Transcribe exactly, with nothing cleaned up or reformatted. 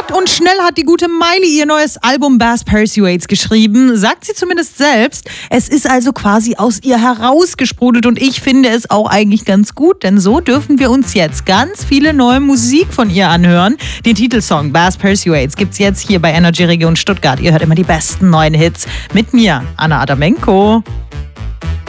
Flott und schnell hat die gute Miley ihr neues Album Bass Persuades geschrieben, sagt sie zumindest selbst. Es ist also quasi aus ihr herausgesprudelt und ich finde es auch eigentlich ganz gut, denn so dürfen wir uns jetzt ganz viele neue Musik von ihr anhören. Den Titelsong Bass Persuades gibt's jetzt hier bei Energy Region Stuttgart. Ihr hört immer die besten neuen Hits mit mir, Anna Adamenko.